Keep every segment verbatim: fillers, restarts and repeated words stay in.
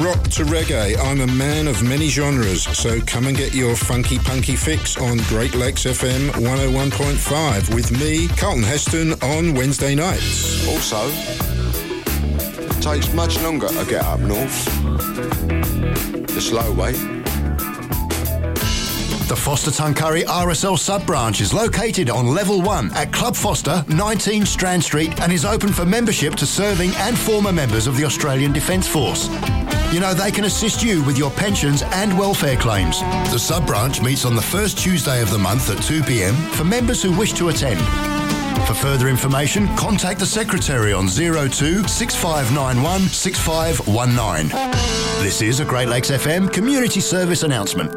Rock to reggae, I'm a man of many genres, so come and get your funky punky fix on Great Lakes F M one oh one point five with me, Carlton Heston, on Wednesday nights. Also, it takes much longer to get up north. The slow way. The Foster Tuncurry R S L sub-branch is located on Level one at Club Foster, nineteen Strand Street, and is open for membership to serving and former members of the Australian Defence Force. You know, they can assist you with your pensions and welfare claims. The sub-branch meets on the first Tuesday of the month at two p m for members who wish to attend. For further information, contact the Secretary on zero two six five nine one six five one nine. This is a Great Lakes F M community service announcement.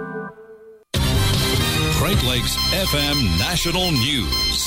Great Lakes F M National News.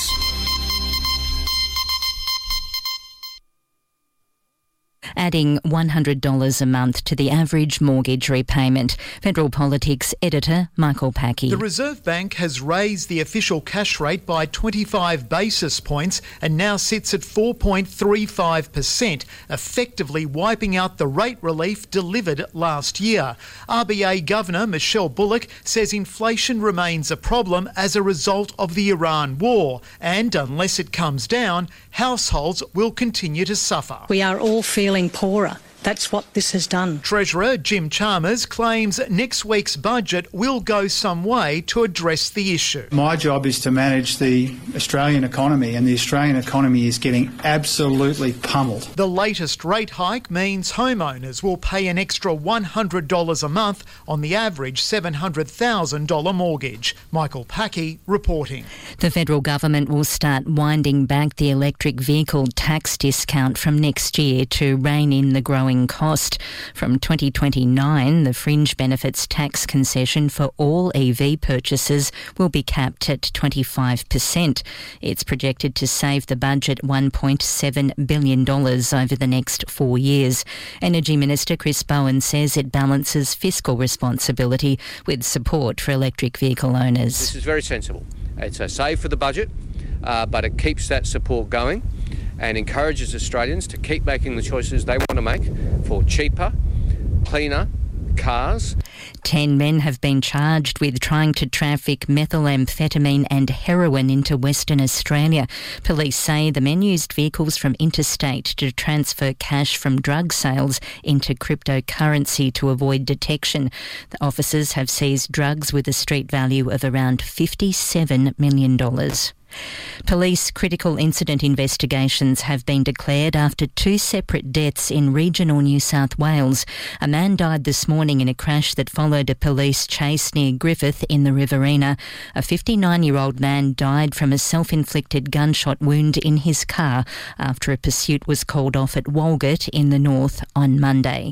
Adding one hundred dollars a month to the average mortgage repayment. Federal Politics editor Michael Packy. The Reserve Bank has raised the official cash rate by twenty-five basis points and now sits at four point three five percent, effectively wiping out the rate relief delivered last year. R B A Governor Michelle Bullock says inflation remains a problem as a result of the Iran war, and unless it comes down, households will continue to suffer. We are all feeling poorer. That's what this has done. Treasurer Jim Chalmers claims next week's budget will go some way to address the issue. My job is to manage the Australian economy, and the Australian economy is getting absolutely pummeled. The latest rate hike means homeowners will pay an extra one hundred dollars a month on the average seven hundred thousand dollars mortgage. Michael Packy reporting. The federal government will start winding back the electric vehicle tax discount from next year to rein in the growing cost. From twenty twenty-nine, the fringe benefits tax concession for all E V purchases will be capped at twenty-five percent. It's projected to save the budget one point seven billion dollars over the next four years. Energy Minister Chris Bowen says it balances fiscal responsibility with support for electric vehicle owners. This is very sensible. It's a save for the budget, uh, but it keeps that support going and encourages Australians to keep making the choices they want to make for cheaper, cleaner cars. Ten men have been charged with trying to traffic methamphetamine and heroin into Western Australia. Police say the men used vehicles from interstate to transfer cash from drug sales into cryptocurrency to avoid detection. The officers have seized drugs with a street value of around fifty-seven million dollars. Police critical incident investigations have been declared after two separate deaths in regional New South Wales. A man died this morning in a crash that followed a police chase near Griffith in the Riverina. A fifty-nine-year-old man died from a self-inflicted gunshot wound in his car after a pursuit was called off at Walgett in the north on Monday.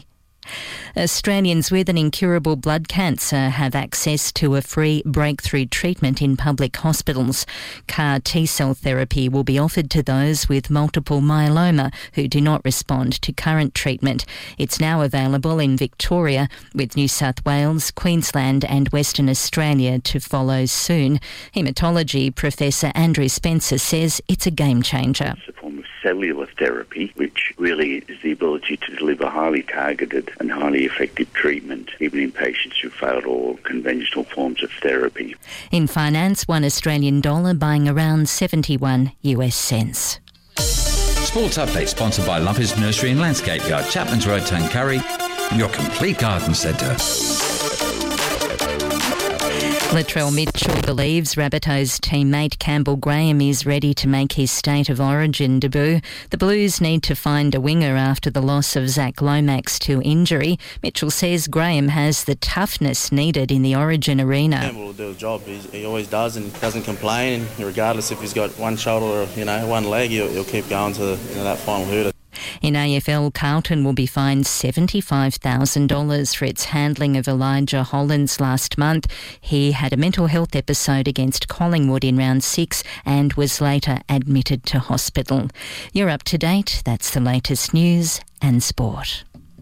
Australians with an incurable blood cancer have access to a free breakthrough treatment in public hospitals. C A R T-cell therapy will be offered to those with multiple myeloma who do not respond to current treatment. It's now available in Victoria, with New South Wales, Queensland and Western Australia to follow soon. Haematology Professor Andrew Spencer says it's a game changer. Cellular therapy, which really is the ability to deliver highly targeted and highly effective treatment, even in patients who failed all conventional forms of therapy. In finance, one Australian dollar buying around seventy-one US cents. Sports Update sponsored by Lumpers Nursery and Landscape Yard, Chapman's Road, Tuncurry, your complete garden centre. Latrell Mitchell believes Rabbitohs teammate Campbell Graham is ready to make his State of Origin debut. The Blues need to find a winger after the loss of Zach Lomax to injury. Mitchell says Graham has the toughness needed in the Origin arena. Campbell will do his job. He's, he always does and doesn't complain. And regardless if he's got one shoulder or you know one leg, he'll, he'll keep going to the, you know, that final hurdle. In A F L, Carlton will be fined seventy-five thousand dollars for its handling of Elijah Hollands last month. He had a mental health episode against Collingwood in round six and was later admitted to hospital. You're up to date. That's the latest news and sport.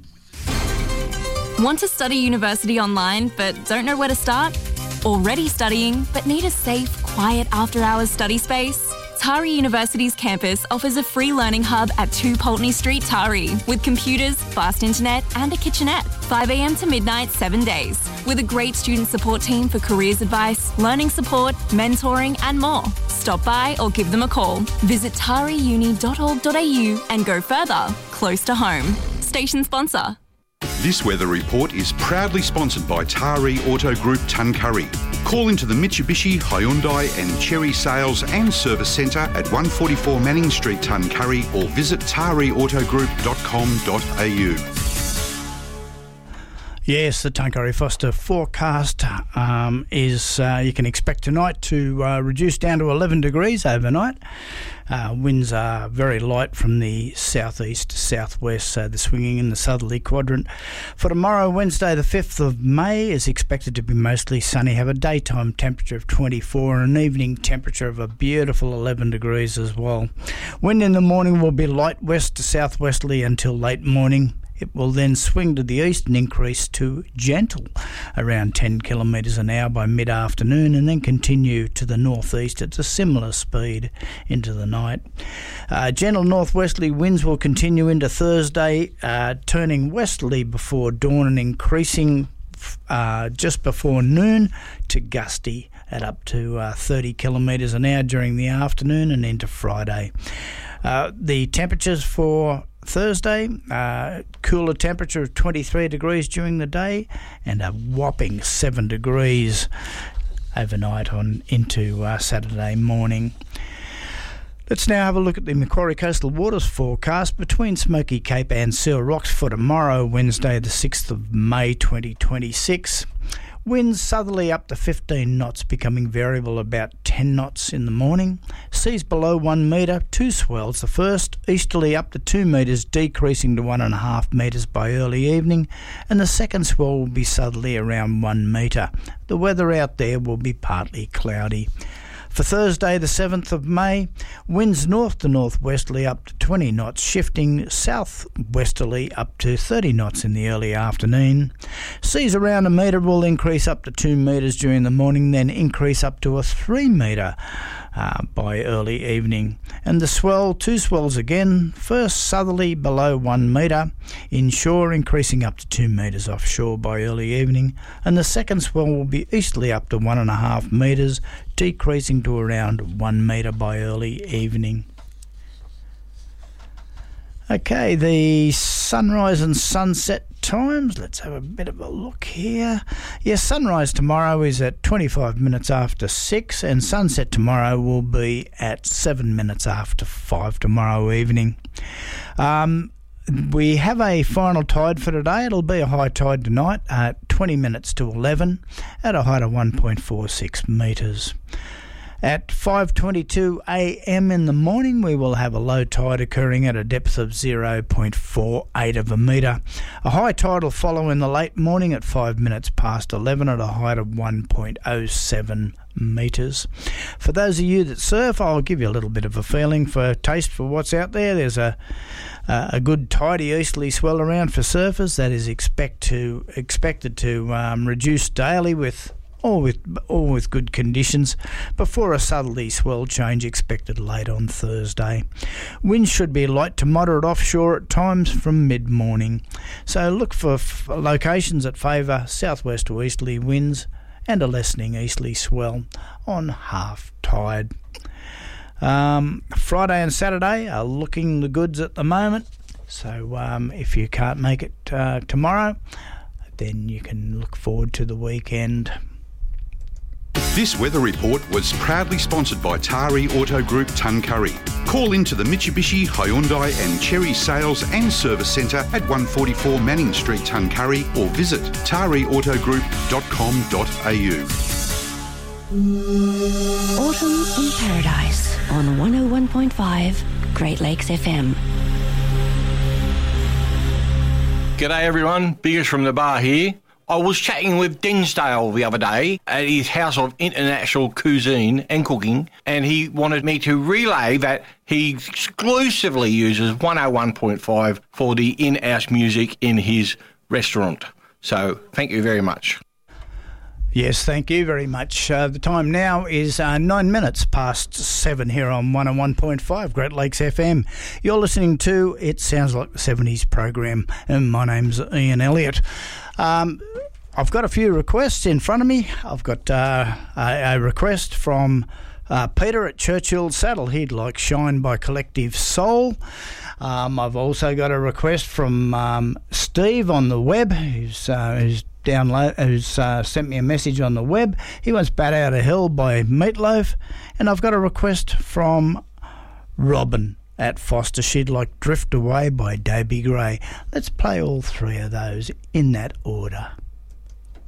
Want to study university online but don't know where to start? Already studying but need a safe, quiet after-hours study space? Tari University's campus offers a free learning hub at two Pulteney Street, Tari, with computers, fast internet and a kitchenette, five a m to midnight, seven days, with a great student support team for careers advice, learning support, mentoring and more. Stop by or give them a call. Visit tari uni dot org dot a u and go further, close to home. Station sponsor. This weather report is proudly sponsored by Tari Auto Group Tuncurry. Call into the Mitsubishi, Hyundai and Chery Sales and Service Centre at one forty-four Manning Street, Tuncurry, or visit tari auto group dot com dot a u. Yes, the Tuncurry Foster forecast um, is uh, you can expect tonight to uh, reduce down to eleven degrees overnight. Uh, winds are very light from the southeast to southwest, so they're swinging in the southerly quadrant. For tomorrow, Wednesday the fifth of May, is expected to be mostly sunny, have a daytime temperature of twenty-four and an evening temperature of a beautiful eleven degrees as well. Wind in the morning will be light west to southwesterly until late morning. It will then swing to the east and increase to gentle around ten kilometres an hour by mid-afternoon, and then continue to the northeast at a similar speed into the night. Uh, gentle northwesterly winds will continue into Thursday, uh, turning westerly before dawn and increasing uh, just before noon to gusty at up to uh, thirty kilometres an hour during the afternoon and into Friday. Uh, the temperatures for Thursday, uh, cooler temperature of twenty-three degrees during the day and a whopping seven degrees overnight on into uh, Saturday morning. Let's now have a look at the Macquarie Coastal Waters forecast between Smoky Cape and Seal Rocks for tomorrow, Wednesday the sixth of May twenty twenty-six. Winds southerly up to fifteen knots, becoming variable about ten knots in the morning. Seas below one metre, two swells. The first easterly up to two metres, decreasing to one and a half metres by early evening, and the second swell will be southerly around one metre. The weather out there will be partly cloudy. For Thursday the seventh of May, winds north to northwesterly up to twenty knots, shifting southwesterly up to thirty knots in the early afternoon. Seas around a metre will increase up to two metres during the morning, then increase up to a three metre uh, by early evening. And the swell, two swells again, first southerly below one metre inshore, increasing up to two metres offshore by early evening, and the second swell will be easterly up to one and a half metres, decreasing to around one metre by early evening. Okay, the sunrise and sunset times. Let's have a bit of a look here. Yes, sunrise tomorrow is at twenty-five minutes after six, and sunset tomorrow will be at seven minutes after five tomorrow evening. Um, we have a final tide for today. It'll be a high tide tonight at twenty minutes to eleven at a height of one point four six metres. At five twenty-two a m in the morning, we will have a low tide occurring at a depth of zero point four eight of a metre. A high tide will follow in the late morning at five minutes past eleven at a height of one point oh seven metres. For those of you that surf, I'll give you a little bit of a feeling for a taste for what's out there. There's a uh, a good tidy easterly swell around for surfers that is expect to expected to um, reduce daily with all with all with good conditions, before a southerly swell change expected late on Thursday. Winds should be light to moderate offshore at times from mid-morning. So look for f- locations that favour southwest or easterly winds and a lessening easterly swell on half tide. Um, Friday and Saturday are looking the goods at the moment. So um, if you can't make it uh, tomorrow, then you can look forward to the weekend. This weather report was proudly sponsored by Tari Auto Group Tuncurry. Call into the Mitsubishi, Hyundai and Chery Sales and Service Centre at one forty-four Manning Street, Tuncurry, or visit tari auto group dot com dot a u. Autumn in Paradise on one oh one point five Great Lakes F M. G'day everyone, Biggers from the bar here. I was chatting with Dinsdale the other day at his House of International Cuisine and Cooking, and he wanted me to relay that he exclusively uses one oh one point five for the in-house music in his restaurant. So, thank you very much. Yes, thank you very much. Uh, the time now is uh, nine minutes past seven here on one oh one point five Great Lakes F M. You're listening to It Sounds Like the seventies program, and my name's Ian Elliott. Um, I've got a few requests in front of me. I've got uh, a, a request from uh, Peter at Churchill Saddle. He'd like Shine by Collective Soul. Um, I've also got a request from um, Steve on the web, who's, uh, who's download who's uh, sent me a message on the web. He wants Bat Out of Hell by Meatloaf, and I've got a request from Robin at Foster. She'd like Drift Away by Dobie Gray. Let's play all three of those in that order.